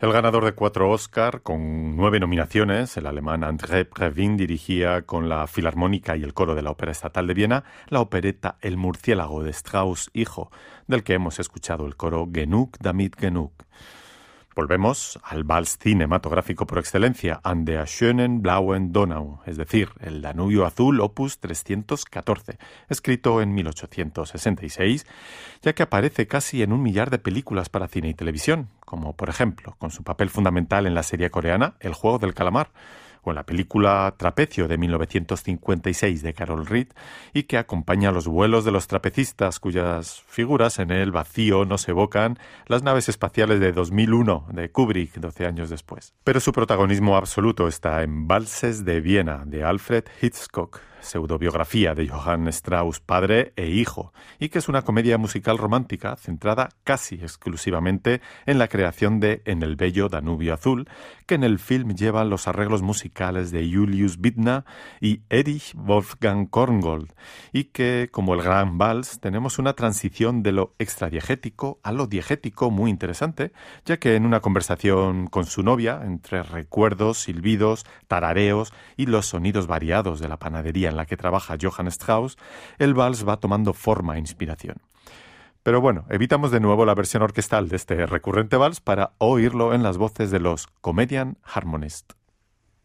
El ganador de 4 Oscar, con 9 nominaciones, el alemán André Previn, dirigía con la Filarmónica y el Coro de la Ópera Estatal de Viena la opereta El murciélago de Strauss hijo, del que hemos escuchado el coro Genug damit genug. Volvemos al vals cinematográfico por excelencia, An der schönen blauen Donau, es decir, el Danubio Azul, opus 314, escrito en 1866, ya que aparece casi en 1 millar de películas para cine y televisión, como por ejemplo, con su papel fundamental en la serie coreana El juego del calamar, o en la película Trapecio de 1956 de Carol Reed, y que acompaña los vuelos de los trapecistas cuyas figuras en el vacío nos evocan las naves espaciales de 2001 de Kubrick 12 años después. Pero su protagonismo absoluto está en Valses de Viena de Alfred Hitchcock, pseudobiografía de Johann Strauss padre e hijo, y que es una comedia musical romántica centrada casi exclusivamente en la creación de En el bello Danubio Azul, que en el film llevan los arreglos musicales de Julius Bittner y Erich Wolfgang Korngold, y que, como el Gran Vals, tenemos una transición de lo extradiegético a lo diegético muy interesante, ya que en una conversación con su novia, entre recuerdos, silbidos, tarareos y los sonidos variados de la panadería en la que trabaja Johann Strauss, el vals va tomando forma e inspiración. Pero bueno, evitamos de nuevo la versión orquestal de este recurrente vals para oírlo en las voces de los Comedian Harmonists.